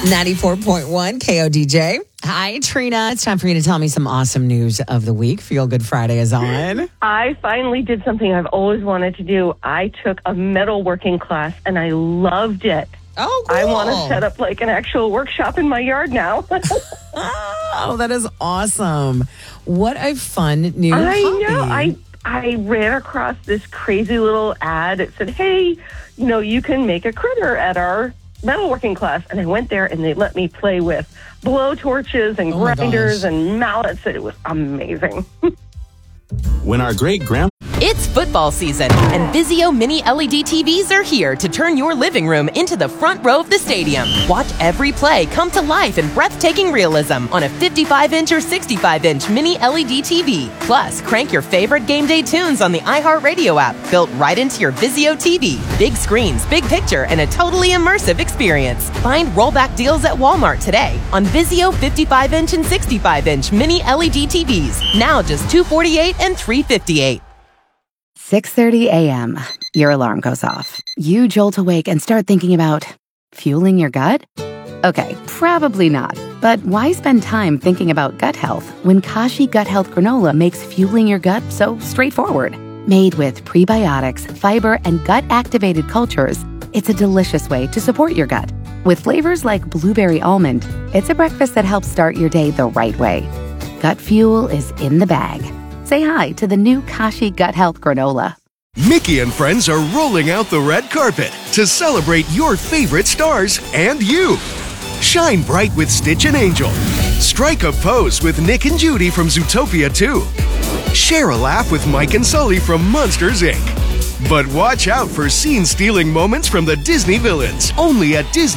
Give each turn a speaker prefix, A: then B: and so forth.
A: 94.1 KODJ. Hi, Trina. It's time for you to tell me some awesome news of the week. Feel Good Friday is on.
B: I finally did something I've always wanted to do. I took a metalworking class, and I loved it.
A: Oh, cool.
B: I want to set up like an actual workshop in my yard now.
A: Oh, that is awesome. What a fun new hobby.
B: I know. I ran across this crazy little ad. It said, hey, you can make a critter at our metalworking class. And I went there, and they let me play with blow torches and grinders and mallets. It was amazing.
C: When our great-grandpa...
D: It's football season, and Vizio Mini LED TVs are here to turn your living room into the front row of the stadium. Watch every play come to life in breathtaking realism on a 55-inch or 65-inch Mini LED TV. Plus, crank your favorite game day tunes on the iHeartRadio app, built right into your Vizio TV. Big screens, big picture, and a totally immersive experience. Find rollback deals at Walmart today on Vizio 55-inch and 65-inch Mini LED TVs. Now just $248 and $358.
E: 6:30 a.m. Your alarm goes off. You jolt awake and start thinking about fueling your gut? Okay, probably not. But why spend time thinking about gut health when Kashi Gut Health Granola makes fueling your gut so straightforward? Made with prebiotics, fiber, and gut-activated cultures, it's a delicious way to support your gut. With flavors like blueberry almond, it's a breakfast that helps start your day the right way. Gut fuel is in the bag. Say hi to the new Kashi Gut Health Granola.
F: Mickey and friends are rolling out the red carpet to celebrate your favorite stars and you. Shine bright with Stitch and Angel. Strike a pose with Nick and Judy from Zootopia 2. Share a laugh with Mike and Sully from Monsters, Inc. But watch out for scene-stealing moments from the Disney villains, only at Disney.